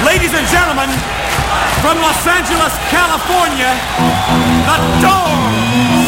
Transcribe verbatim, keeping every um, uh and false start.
Ladies and gentlemen, from Los Angeles, California, the Dome.